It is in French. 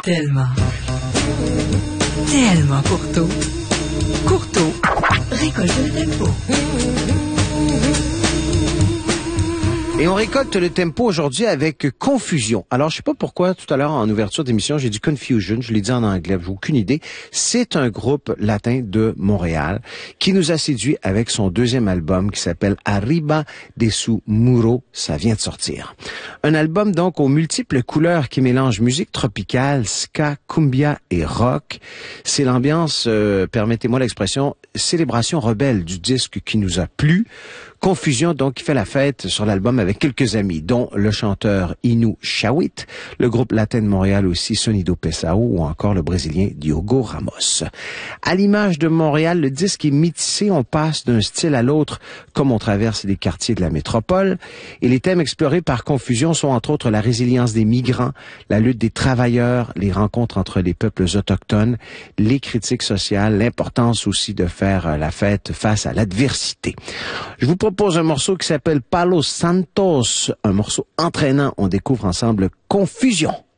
tellement Courteau. Courteau récolte le tempo. Et on récolte le tempo aujourd'hui avec Confusion. Alors, je sais pas pourquoi, tout à l'heure, en ouverture d'émission, j'ai dit Confusion, je l'ai dit en anglais, j'ai aucune idée. C'est un groupe latin de Montréal qui nous a séduit avec son deuxième album qui s'appelle Arriba de su muro. Ça vient de sortir. Un album, donc, aux multiples couleurs qui mélange musique tropicale, ska, cumbia et rock. C'est l'ambiance, permettez-moi l'expression, célébration rebelle du disque qui nous a plu. Confusion, donc, qui fait la fête sur l'album avec quelques amis, dont le chanteur Inu Shawit, le groupe latin de Montréal aussi Sonido Pessoa ou encore le Brésilien Diogo Ramos. À l'image de Montréal, le disque est métissé, on passe d'un style à l'autre comme on traverse les quartiers de la métropole. Et les thèmes explorés par Confusion sont entre autres la résilience des migrants, la lutte des travailleurs, les rencontres entre les peuples autochtones, les critiques sociales, l'importance aussi de faire la fête face à l'adversité. Je vous propose un morceau qui s'appelle Palo Santos, un morceau entraînant. On découvre ensemble Confusion.